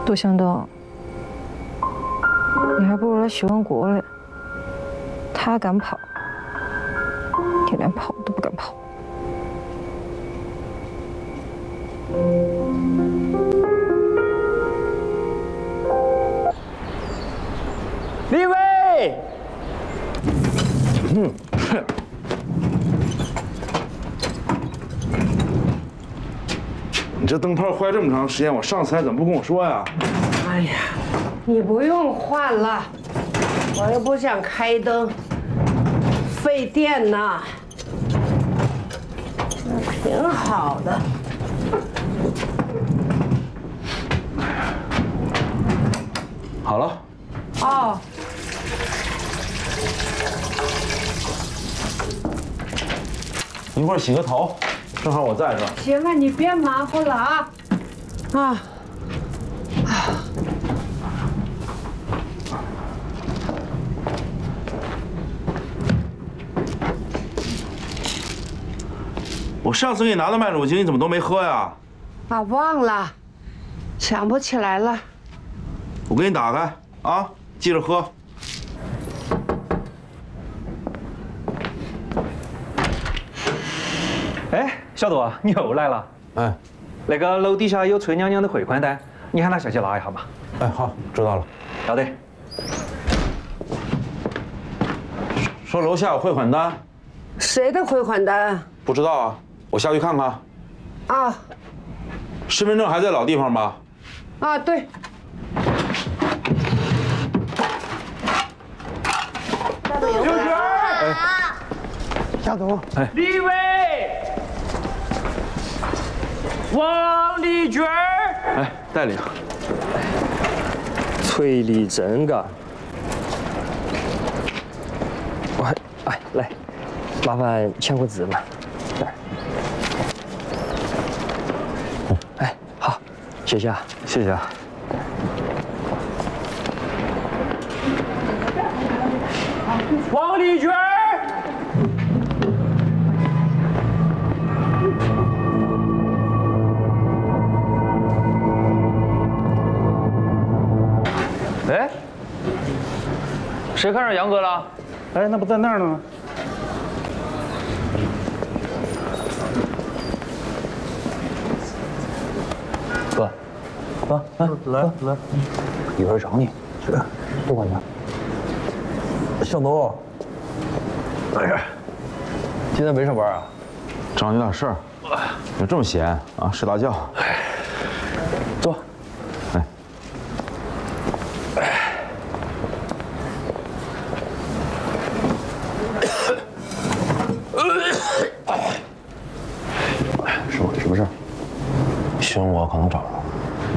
都想到，你还不如来徐文国嘞。他敢跑，你连跑都不敢跑。 李伟， 你这灯泡坏这么长时间，我上次还怎么不跟我说呀？ 哎呀，你不用换了，我又不想开灯，费电呐。挺好的。 好了。 哦。 一会儿洗个头，正好我在这儿。 行了，你别忙活了啊。啊。 我上次给你拿的麦乳精，你怎么都没喝呀？ 啊，忘了，想不起来了。 我给你打开啊，记着喝。 哎，小杜，你又来了。 哎， 那个楼底下有崔娘娘的汇款单，你喊她下去拿一下嘛。 哎，好，知道了。 要得。 说楼下有汇款单。 谁的汇款单？ 不知道啊，我下去看看。 啊。 身份证还在老地方吧？ 啊，对。 刘娟， 哎， 夏总， 哎， 李伟，王丽娟， 哎，代理。 崔丽珍嘎，哎，来，麻烦签个字嘛。这儿。哎，好，谢谢啊， 谢谢啊。 王丽娟。 哎，谁看上杨哥了？ 哎，那不在那儿呢吗？ 哥，来，一会儿找你。是，多管点。 小东， 没事。今天没上班啊？ 找你有点事儿。有这么闲啊？睡大觉。 坐。 哎。什么事？ 徐文国可能找着了。